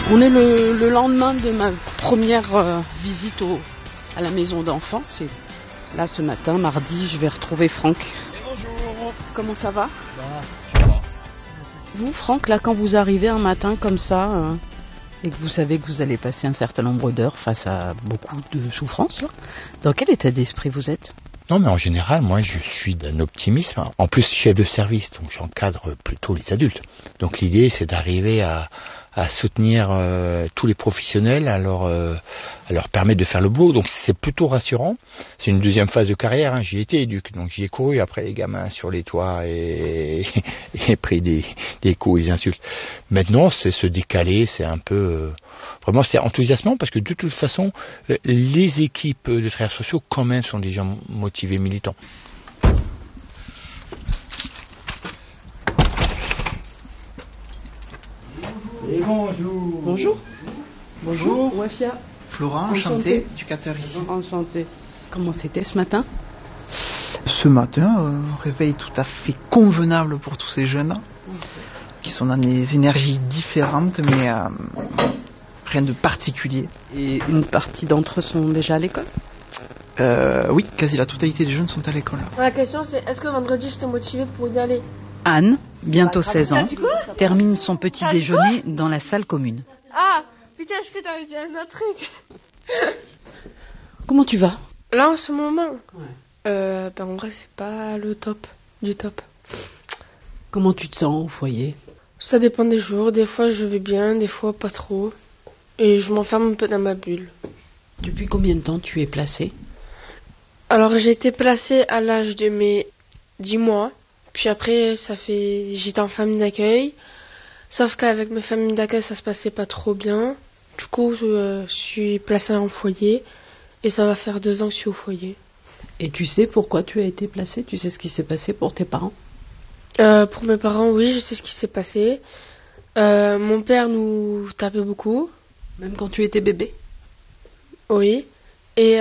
On est le lendemain de ma première visite à la maison d'enfance. Et là, ce matin, mardi, je vais retrouver Franck. Bonjour. Comment ça va ? Ça va. Vous, Franck, là, quand vous arrivez un matin comme ça, et que vous savez que vous allez passer un certain nombre d'heures face à beaucoup de souffrances, là, dans quel état d'esprit vous êtes ? Non, mais en général, moi, je suis d'un optimisme. En plus, chef de service, donc j'encadre plutôt les adultes. Donc l'idée, c'est d'arriver à soutenir tous les professionnels, à leur permettre de faire le boulot. Donc c'est plutôt rassurant. C'est une deuxième phase de carrière, hein. J'y étais éduque, donc j'y ai couru après les gamins sur les toits et pris des coups et des insultes. Maintenant, c'est se décaler, c'est un peu... vraiment, c'est enthousiasmant parce que de toute façon, les équipes de travailleurs sociaux, quand même, sont des gens motivés, militants. Et bonjour. Bonjour. Bonjour, Wafia. Florent, enchanté, éducateur ici. Enchanté. Comment c'était ce matin ? Ce matin, un réveil tout à fait convenable pour tous ces jeunes, qui sont dans des énergies différentes, mais rien de particulier. Et une partie d'entre eux sont déjà à l'école ? Oui, quasi la totalité des jeunes sont à l'école. La question c'est, est-ce que vendredi je t'ai motivé pour y aller ? Anne, bientôt 16 ans, dit quoi ? termine son petit déjeuner dans la salle commune. Ah putain, je crois que t'avais dit un autre truc. Comment tu vas ? Là en ce moment, en vrai c'est pas le top du top. Comment tu te sens au foyer ? Ça dépend des jours, des fois je vais bien, des fois pas trop. Et je m'enferme un peu dans ma bulle. Depuis combien de temps tu es placée ? Alors j'ai été placée à l'âge de mes 10 mois. Puis après, j'étais en famille d'accueil. Sauf qu'avec mes familles d'accueil, ça se passait pas trop bien. Du coup, je suis placée en foyer. Et ça va faire 2 ans que je suis au foyer. Et tu sais pourquoi tu as été placée ? Tu sais ce qui s'est passé pour tes parents ? Pour mes parents, oui, je sais ce qui s'est passé. Mon père nous tapait beaucoup. Même quand tu étais bébé ? Oui. Et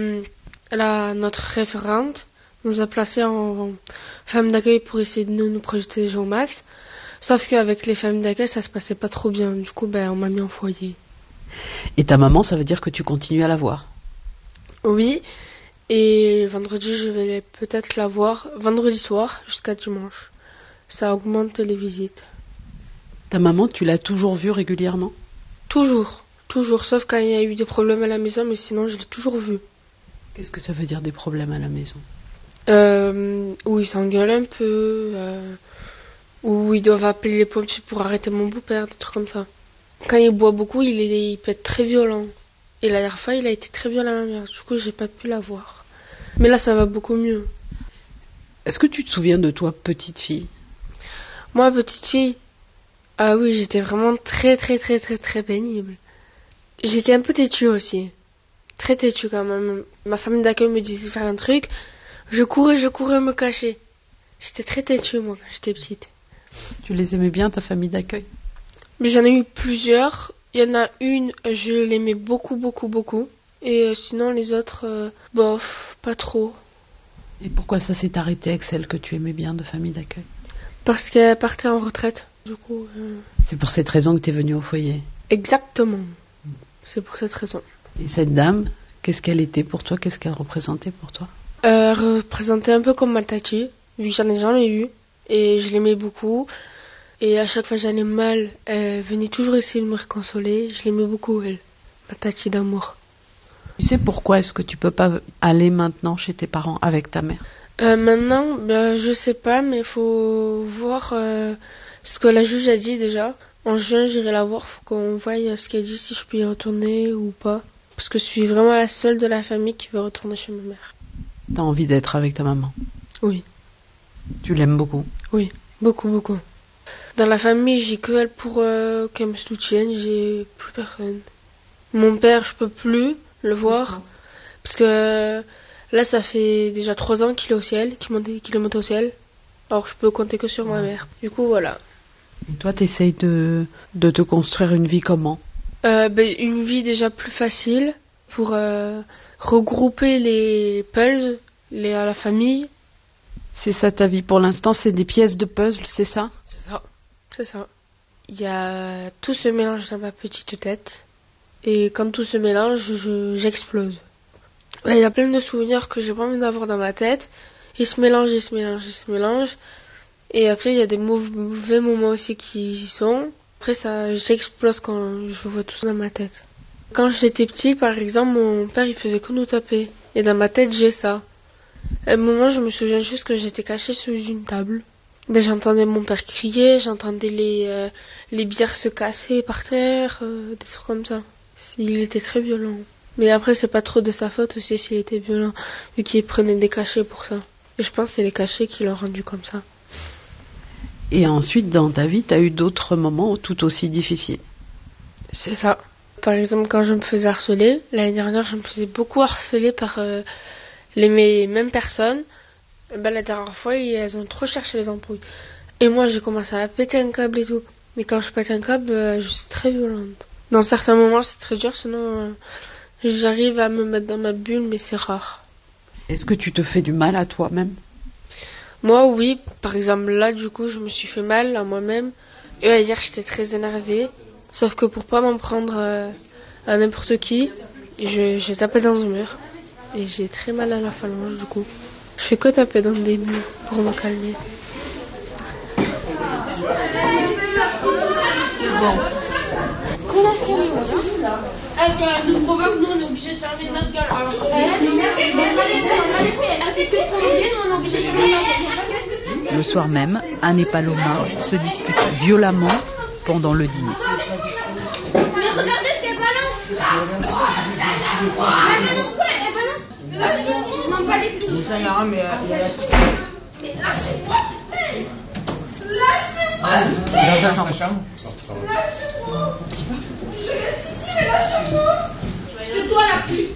notre référente nous a placés en famille d'accueil pour essayer de nous projeter au max. Sauf qu'avec les familles d'accueil, ça se passait pas trop bien. Du coup, on m'a mis en foyer. Et ta maman, ça veut dire que tu continues à la voir ? Oui. Et vendredi, je vais peut-être la voir vendredi soir jusqu'à dimanche. Ça augmente les visites. Ta maman, tu l'as toujours vue régulièrement ? Toujours. Sauf quand il y a eu des problèmes à la maison, mais sinon, je l'ai toujours vue. Qu'est-ce que ça veut dire des problèmes à la maison ? Où ils s'engueulent un peu, où ils doivent appeler les pompiers pour arrêter mon beau-père, des trucs comme ça. Quand il boit beaucoup, il peut être très violent. Et la dernière fois, il a été très violent à ma mère. Du coup, j'ai pas pu la voir. Mais là, ça va beaucoup mieux. Est-ce que tu te souviens de toi, petite fille ? Moi, petite fille, ah oui, j'étais vraiment très pénible. J'étais un peu têtue aussi. Très têtue quand même. Ma famille d'accueil me disait de faire un truc. Je courais me cacher. J'étais très têtue, moi, quand j'étais petite. Tu les aimais bien, ta famille d'accueil ? Mais j'en ai eu plusieurs. Il y en a une, je l'aimais beaucoup. Et sinon, les autres, bof, pas trop. Et pourquoi ça s'est arrêté avec celle que tu aimais bien de famille d'accueil ? Parce qu'elle partait en retraite. Du coup... C'est pour cette raison que tu es venue au foyer ? Exactement. C'est pour cette raison. Et cette dame, qu'est-ce qu'elle était pour toi ? Qu'est-ce qu'elle représentait pour toi ? Représentait un peu comme ma tati, vu que j'en ai jamais eu. Et je l'aimais beaucoup. Et à chaque fois que j'allais mal, elle venait toujours essayer de me réconsoler. Je l'aimais beaucoup, elle. Ma tati d'amour. Tu sais pourquoi est-ce que tu peux pas aller maintenant chez tes parents avec ta mère ? Maintenant, je sais pas, mais il faut voir ce que la juge a dit déjà. En juin, j'irai la voir, faut qu'on voie ce qu'elle dit, si je peux y retourner ou pas. Parce que je suis vraiment la seule de la famille qui veut retourner chez ma mère. T'as envie d'être avec ta maman ? Oui. Tu l'aimes beaucoup ? Oui, beaucoup. Dans la famille, j'ai que elle pour qu'elle me soutienne, j'ai plus personne. Mon père, je peux plus le voir, parce que là, ça fait déjà 3 ans qu'il est au ciel, qu'il est monté au ciel. Alors, je peux compter que sur ma mère. Du coup, voilà. Et toi, t'essayes de te construire une vie comment ? Une vie déjà plus facile pour regrouper les puzzles à la famille. C'est ça ta vie pour l'instant, c'est des pièces de puzzle, c'est ça ? C'est ça. il y a tout se mélange dans ma petite tête. Et quand tout se mélange, j'explose. Il y a plein de souvenirs que j'ai pas envie d'avoir dans ma tête. Ils se mélangent, ils se mélangent, ils se mélangent. Et après, il y a des mauvais moments aussi qui y sont. Après, j'explose quand je vois tout ça dans ma tête. Quand j'étais petit, par exemple, mon père, il faisait que nous taper. Et dans ma tête, j'ai ça. À un moment, je me souviens juste que j'étais cachée sous une table. J'entendais mon père crier, j'entendais les bières se casser par terre, des trucs comme ça. Il était très violent. Mais après, c'est pas trop de sa faute aussi s'il était violent, vu qu'il prenait des cachets pour ça. Et je pense que c'est les cachets qui l'ont rendu comme ça. Et ensuite, dans ta vie, t'as eu d'autres moments tout aussi difficiles. C'est ça. Par exemple, quand je me faisais harceler, l'année dernière, je me faisais beaucoup harceler par les mêmes personnes. La dernière fois, elles ont trop cherché les embrouilles. Et moi, j'ai commencé à péter un câble et tout. Mais quand je pète un câble, je suis très violente. Dans certains moments, c'est très dur, sinon j'arrive à me mettre dans ma bulle, mais c'est rare. Est-ce que tu te fais du mal à toi-même? Moi, oui. Par exemple, là, du coup, je me suis fait mal à moi-même. Et hier, j'étais très énervée. Sauf que pour pas m'en prendre à n'importe qui, j'ai tapé dans un mur. Et j'ai très mal à la phalange, du coup. Je fais que taper dans des murs pour me calmer. Bon. Qu'on a fait avec nous provoque, nous on est obligé de fermer notre gueule. Alors, on est obligé de fermer notre gueule. Le soir même, Anne et Paloma se disputent violemment pendant le dîner. Mais regardez ce qu'elle balance. Elle balance quoi? Elle balance. Je m'en bats les couilles. Mais lâchez-moi. Lâchez-moi. Dans sa chambre. Lâchez-moi. Je reste ici, mais lâchez-moi. C'est toi la pute.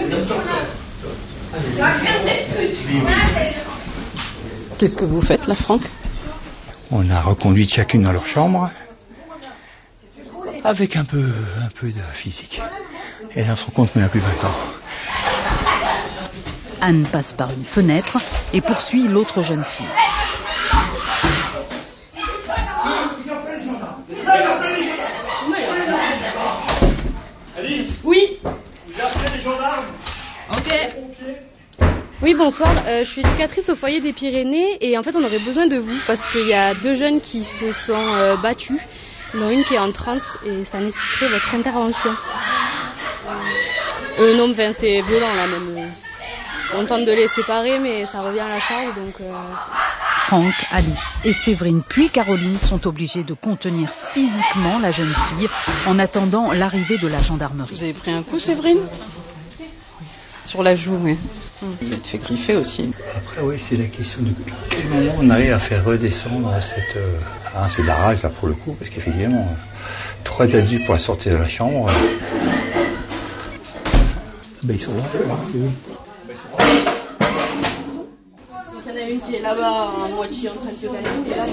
La reine des putes. Qu'est-ce que vous faites là, Franck? On a reconduit chacune dans leur chambre avec un peu de physique. Et là, on se rend compte qu'on n'a plus 20 ans. Anne passe par une fenêtre et poursuit l'autre jeune fille. Oui. Ok. Oui, bonsoir. Je suis éducatrice au foyer des Pyrénées et en fait on aurait besoin de vous parce qu'il y a 2 jeunes qui se sont battus, dont une qui est en transe et ça nécessiterait votre intervention. Non, enfin c'est violent là même. On tente de les séparer mais ça revient à la charge donc... Franck, Alice et Séverine puis Caroline sont obligés de contenir physiquement la jeune fille en attendant l'arrivée de la gendarmerie. Vous avez pris un coup, Séverine? Sur la joue, oui. Vous êtes fait griffer aussi. Après, oui, c'est la question de quel moment on arrive à faire redescendre cette... c'est de la rage, là, pour le coup, parce qu'effectivement, 3 adultes pour la sortir de la chambre... ils sont là, c'est eux. Il y en a une qui est là-bas, à moitié en train de se calmer, et là,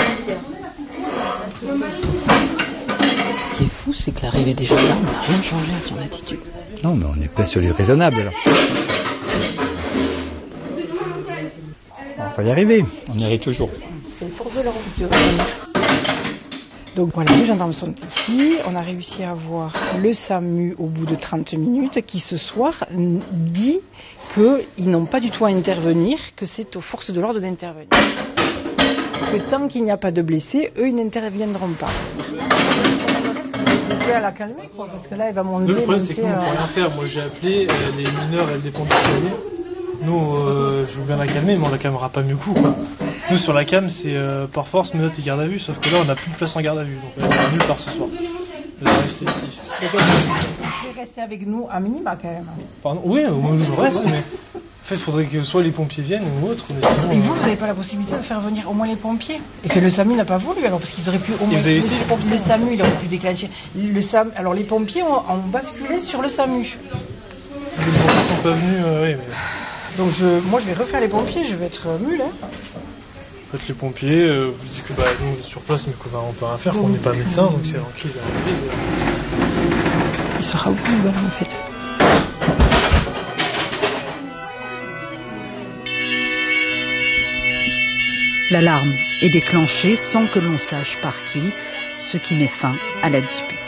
Ce qui est fou, c'est que l'arrivée des gendarmes n'a rien changé à son attitude. Non, mais on est pas sur du raisonnable, alors. On va y arriver, on y arrive toujours. C'est une force de leur Dieu. Donc voilà, les gendarmes sont ici. On a réussi à avoir le SAMU au bout de 30 minutes qui ce soir dit qu'ils n'ont pas du tout à intervenir, que c'est aux forces de l'ordre d'intervenir. Que tant qu'il n'y a pas de blessés, eux, ils n'interviendront pas. C'était à la calmer, quoi, parce que là, elle va monter. Le problème, c'est que nous, on ne peut rien faire. Moi, j'ai appelé les mineurs et les pompiers. Nous, je veux bien la calmer, mais on la calmera pas mieux coup, quoi. Nous, sur la cam, c'est par force, menottes et garde à vue, sauf que là, on n'a plus de place en garde à vue, donc elle va nulle part ce soir. Elle va rester ici. Vous restez avec nous à minima, quand même. Pardon, oui, moi, je reste, mais en fait, il faudrait que soit les pompiers viennent ou autre. Mais sinon, et vous n'avez pas la possibilité de faire venir au moins les pompiers? Et que le SAMU n'a pas voulu, alors, parce qu'ils auraient pu au moins... Le SAMU, il aurait pu déclencher... Alors, les pompiers ont basculé sur le SAMU. Les pompiers sont pas venus, oui, mais... Donc moi je vais refaire les pompiers, je vais être mule. Faites les pompiers, vous dites que nous on est sur place mais qu'on peut rien faire, qu'on n'est pas médecin, donc c'est en crise à la crise. Il sera où le ballon en fait? L'alarme est déclenchée sans que l'on sache par qui. ce qui met fin à la dispute.